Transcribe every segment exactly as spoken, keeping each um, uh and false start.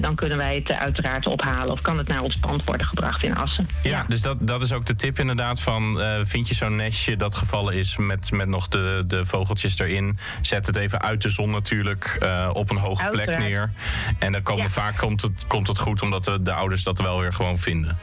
dan kunnen wij het uh, uiteraard ophalen. Of kan het naar ons pand worden gebracht in Assen. Ja, ja. dus dat, dat is ook de tip inderdaad van... Uh, vind je zo'n nestje dat gevallen is met, met nog de, de vogeltjes erin... zet het even uit de zon natuurlijk uh, op een hoge uiteraard. plek neer. En dan komen, ja. vaak komt het, komt het goed omdat de, de ouders dat wel weer gewoon vinden.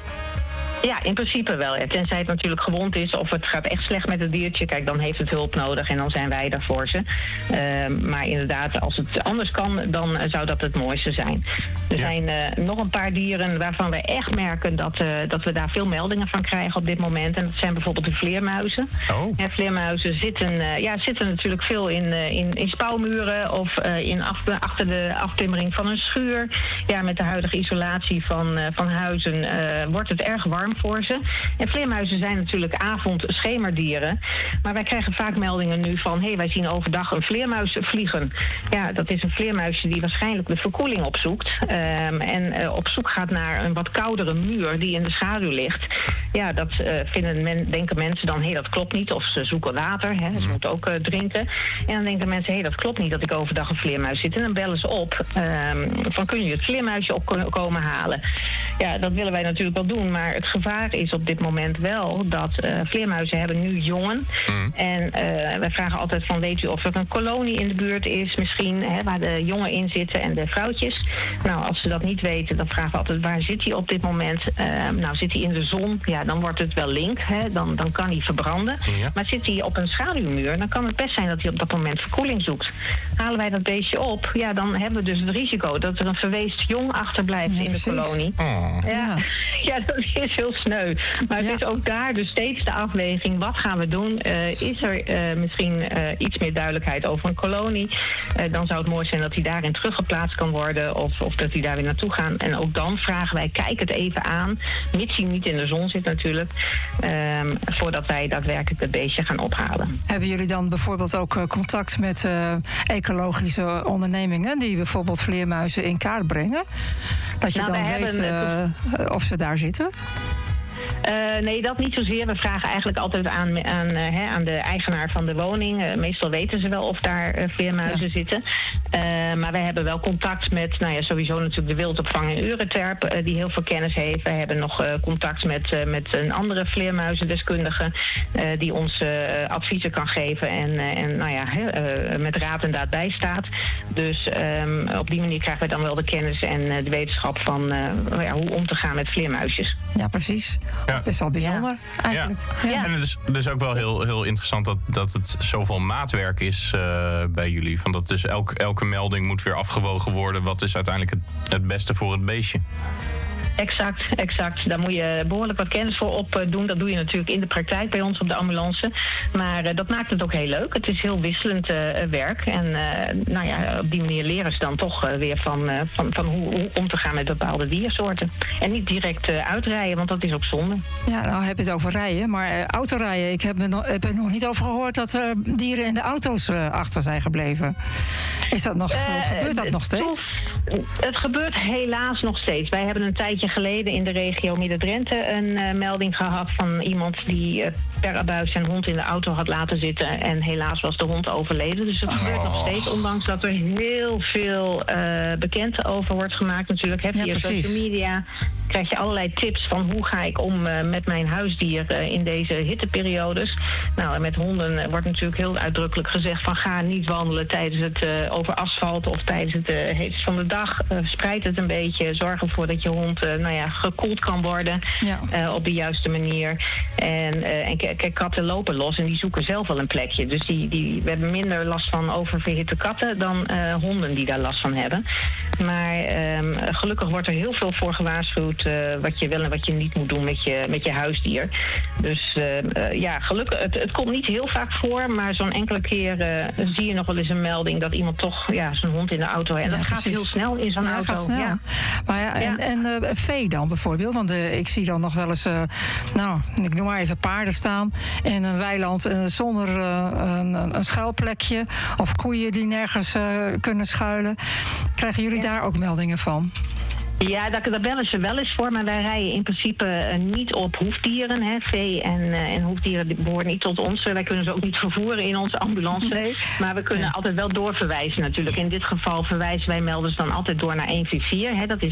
Ja, in principe wel. Ja. Tenzij het natuurlijk gewond is of het gaat echt slecht met het diertje. Kijk, dan heeft het hulp nodig en dan zijn wij daar voor ze. Uh, maar inderdaad, als het anders kan, dan uh, zou dat het mooiste zijn. Er ja. zijn uh, nog een paar dieren waarvan we echt merken dat, uh, dat we daar veel meldingen van krijgen op dit moment. En dat zijn bijvoorbeeld de vleermuizen. Oh. Ja, vleermuizen zitten, uh, ja, zitten natuurlijk veel in, uh, in, in spouwmuren of uh, in af, achter de aftimmering van een schuur. Ja, met de huidige isolatie van, uh, van huizen uh, wordt het erg warm voor ze. En vleermuizen zijn natuurlijk avondschemerdieren. Maar wij krijgen vaak meldingen nu van... hé, hey, wij zien overdag een vleermuis vliegen. Ja, dat is een vleermuisje die waarschijnlijk de verkoeling opzoekt. Um, en uh, op zoek gaat naar een wat koudere muur die in de schaduw ligt. Ja, dat uh, vinden men, denken mensen dan... hé, hey, dat klopt niet. Of ze zoeken water. Hè, ze moeten ook uh, drinken. En dan denken mensen... hé, hey, dat klopt niet dat ik overdag een vleermuis zit. En dan bellen ze op. Um, van, kun je het vleermuisje op komen halen? Ja, dat willen wij natuurlijk wel doen. Maar het gevaar is op dit moment wel dat uh, vleermuizen hebben nu jongen. Mm. En uh, wij vragen altijd van, weet u of er een kolonie in de buurt is misschien, hè, waar de jongen in zitten en de vrouwtjes. Nou, als ze dat niet weten, dan vragen we altijd, waar zit hij op dit moment? Uh, nou, zit hij in de zon? Ja, dan wordt het wel link, hè, dan, dan kan hij verbranden. Ja. Maar zit hij op een schaduwmuur, dan kan het best zijn dat hij op dat moment verkoeling zoekt. Halen wij dat beestje op, ja, dan hebben we dus het risico dat er een verweest jong achterblijft ja, in de precies. kolonie. Oh. Ja. ja, dat is heel sneu. Maar het ja. is ook daar dus steeds de afweging. Wat gaan we doen? Uh, is er uh, misschien uh, iets meer duidelijkheid over een kolonie? Uh, dan zou het mooi zijn dat hij daarin teruggeplaatst kan worden. Of, of dat hij daar weer naartoe gaat. En ook dan vragen wij, kijk het even aan. Mits hij niet in de zon zit natuurlijk. Um, voordat wij daadwerkelijk het beestje gaan ophalen. Hebben jullie dan bijvoorbeeld ook uh, contact met uh, ecologische ondernemingen... die bijvoorbeeld vleermuizen in kaart brengen? Dat je nou, dan weet hebben, uh, of ze daar zitten? Uh, nee, dat niet zozeer. We vragen eigenlijk altijd aan, aan, uh, hè, aan de eigenaar van de woning. Uh, meestal weten ze wel of daar uh, vleermuizen ja. zitten. Uh, maar wij hebben wel contact met, nou ja, sowieso natuurlijk de wildopvang in Ureterp, uh, die heel veel kennis heeft. Wij hebben nog uh, contact met, uh, met een andere vleermuizendeskundige uh, die ons uh, adviezen kan geven en, uh, en nou ja, uh, met raad en daad bijstaat. Dus um, op die manier krijgen we dan wel de kennis en uh, de wetenschap van uh, ja, hoe om te gaan met vleermuisjes. Ja, precies. Ja. Best wel bijzonder, ja. eigenlijk. Ja. Ja. En het is dus ook wel heel, heel interessant dat, dat het zoveel maatwerk is uh, bij jullie. Van dat dus elk, elke melding moet weer afgewogen worden. Wat is uiteindelijk het, het beste voor het beestje? Exact, exact. Daar moet je behoorlijk wat kennis voor opdoen. Dat doe je natuurlijk in de praktijk bij ons op de ambulance. Maar uh, dat maakt het ook heel leuk. Het is heel wisselend uh, werk. En uh, nou ja, op die manier leren ze dan toch uh, weer van, uh, van, van hoe, hoe om te gaan met bepaalde diersoorten. En niet direct uh, uitrijden, want dat is ook zonde. Ja, nou heb je het over rijden. Maar uh, autorijden, ik heb er, nog, heb er nog niet over gehoord dat er dieren in de auto's uh, achter zijn gebleven. Is dat nog, uh, gebeurt dat nog steeds? Het gebeurt helaas nog steeds. Wij hebben een tijdje geleden in de regio Midden-Drenthe een uh, melding gehad van iemand die uh, per abuis zijn hond in de auto had laten zitten en helaas was de hond overleden. Dus het oh. gebeurt nog steeds, ondanks dat er heel veel uh, bekend over wordt gemaakt natuurlijk. Hè, via ja, social media krijg je allerlei tips van hoe ga ik om uh, met mijn huisdier uh, in deze hitteperiodes. Nou, en met honden wordt natuurlijk heel uitdrukkelijk gezegd van ga niet wandelen tijdens het uh, over asfalt of tijdens het uh, heetst van de dag. Uh, spreid het een beetje, zorg ervoor dat je hond uh, nou ja, gekoeld kan worden ja. uh, op de juiste manier. En, uh, en kijk, katten lopen los en die zoeken zelf wel een plekje. Dus die, die, we hebben minder last van oververhitte katten dan uh, honden die daar last van hebben. Maar um, gelukkig wordt er heel veel voor gewaarschuwd uh, wat je wel en wat je niet moet doen met je, met je huisdier. Dus uh, uh, ja, gelukkig, het, het komt niet heel vaak voor, maar zo'n enkele keer uh, zie je nog wel eens een melding dat iemand toch ja, zijn hond in de auto heeft. En dat ja, gaat heel snel in zo'n ja, auto. Gaat snel. Ja. Maar ja, en, ja. en uh, vee dan bijvoorbeeld, want uh, ik zie dan nog wel eens, uh, nou, ik noem maar even paarden staan in een weiland uh, zonder uh, een, een schuilplekje of koeien die nergens uh, kunnen schuilen. Krijgen jullie ja. daar ook meldingen van? Ja, daar, daar bellen ze wel eens voor, maar wij rijden in principe uh, niet op hoefdieren. Hè. Vee en, uh, en hoefdieren die behoren niet tot ons. Wij kunnen ze ook niet vervoeren in onze ambulance. Nee. Maar we kunnen nee. altijd wel doorverwijzen natuurlijk. In dit geval verwijzen wij melders dan altijd door naar een vier vier. Hè. Dat is